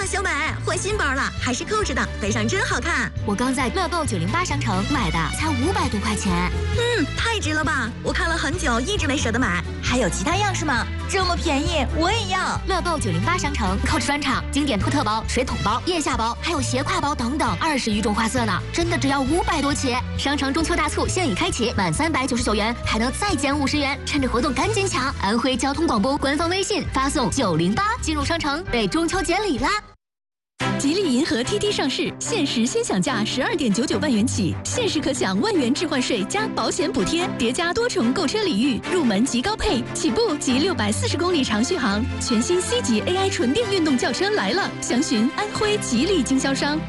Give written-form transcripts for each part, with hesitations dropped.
小美，换新包了，还是扣着的，背上真好看。 我刚在乐购908商城买的，才500多块钱。 太值了吧！我看了很久，一直没舍得买。 还有其他样式吗？这么便宜，我也要。 乐购908商城 Coach 专场，经典扑特包、水桶包、腋下包，还有斜挎包等等，20余种花色呢，真的只要500多起。商城中秋大促现已开启，满399元还能再减50元，趁着活动赶紧抢！安徽交通广播官方微信发送908进入商城，备中秋节礼啦！ 吉利银河 TT 上市，限时先享价12.99万元起，限时可享万元置换税加保险补贴，叠加多重购车礼遇，入门即高配，起步即640公里长续航。全新 C 级 AI 纯电运动轿车来了，详询安徽吉利经销商。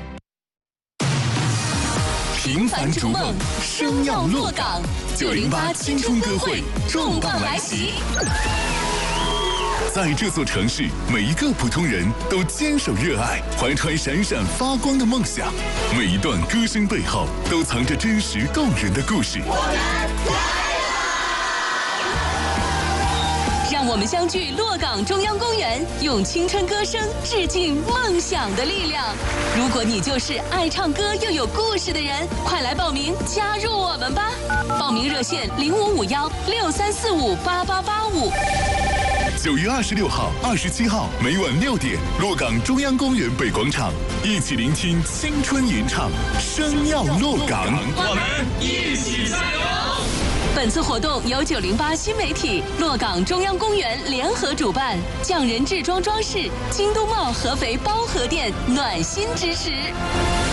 平凡逐梦，生要落岗。908青春歌会重磅来袭。在这座城市，每一个普通人都坚守热爱，怀揣闪闪发光的梦想。每一段歌声背后，都藏着真实动人的故事。 我们来了！让我们相聚洛岗中央公园，用青春歌声致敬梦想的力量。如果你就是爱唱歌又有故事的人，快来报名加入我们吧！报名热线055163458885。 9月26号、27号每晚6点，洛岗中央公园北广场，一起聆听青春吟唱，生要洛岗， 我们一起加油！ 本次活动由908新媒体、洛岗中央公园联合主办，匠人制装装饰、京都茂合肥包河店暖心支持。